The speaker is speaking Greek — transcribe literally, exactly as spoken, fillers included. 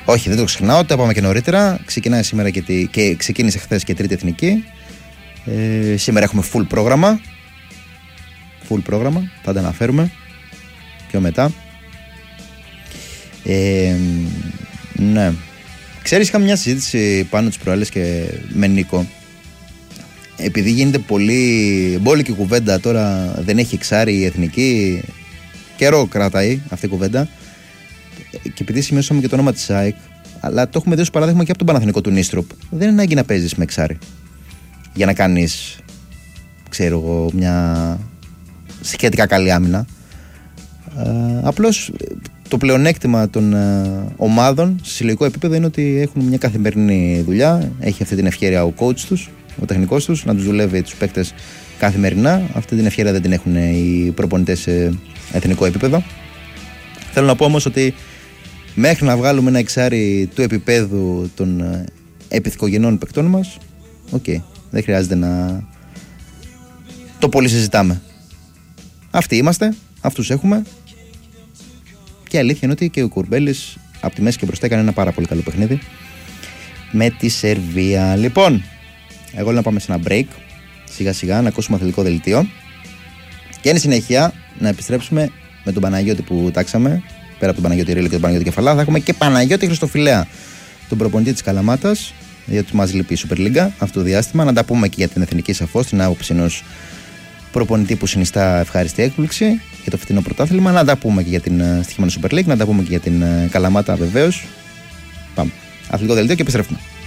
Όχι, δεν το ξεχνάω, το είπαμε και νωρίτερα. Ξεκινάει σήμερα και, τη, και ξεκίνησε χθες και τρίτη εθνική. Ε, σήμερα έχουμε full πρόγραμμα. Full πρόγραμμα, θα τα αναφέρουμε πιο μετά. Ε, ναι. Ξέρεις, είχαμε μια συζήτηση πάνω τις προάλλες και με Νίκο. Επειδή γίνεται πολύ μπόλικη κουβέντα τώρα, δεν έχει εξάρει η εθνική. Καιρό κρατάει αυτή η κουβέντα. Και επειδή σημειώσαμε και το όνομα της ΑΕΚ, αλλά το έχουμε δει ως παράδειγμα και από τον Παναθηναϊκό του Νίστροπ. Δεν είναι ανάγκη να παίζεις με εξάρι για να κάνεις, ξέρω εγώ, μια σχετικά καλή άμυνα. Ε, απλώς το πλεονέκτημα των ε, ομάδων σε συλλογικό επίπεδο είναι ότι έχουν μια καθημερινή δουλειά. Έχει αυτή την ευκαιρία ο coach τους, ο τεχνικός τους, να τους δουλεύει τους παίκτες καθημερινά. Αυτή την ευκαιρία δεν την έχουν οι προπονητές σε εθνικό επίπεδο. Θέλω να πω όμως ότι μέχρι να βγάλουμε ένα εξάρι του επίπεδου των ε, επιθυκογενών παικτών μας, οκ, okay, δεν χρειάζεται να το πολύ συζητάμε. Αυτοί είμαστε, αυτούς έχουμε. Και η αλήθεια είναι ότι και ο Κουρμπέλης από τη μέση και μπροστά έκανε ένα πάρα πολύ καλό παιχνίδι με τη Σερβία. Λοιπόν, εγώ λέω να πάμε σε ένα break, σιγά σιγά, να ακούσουμε αθλητικό δελτίο και εν συνέχεια να επιστρέψουμε με τον Παναγιώτη που τάξαμε. Πέρα από τον Παναγιώτη Ρίλο και τον Παναγιώτη Κεφαλά, θα έχουμε και Παναγιώτη Χριστοφιλέα, τον προπονητή της Καλαμάτας, γιατί μας λείπει η Σούπερ Λίγκα αυτό το διάστημα. Να τα πούμε και για την εθνική, σαφώς, την άποψη ενός προπονητή που συνιστά ευχάριστη έκπληξη για το φετινό πρωτάθλημα. Να τα πούμε και για την στοιχημένη Super League, να τα πούμε και για την Καλαμάτα βεβαίως. Πάμε. Αθλητικό δελτίο και επιστρέφουμε.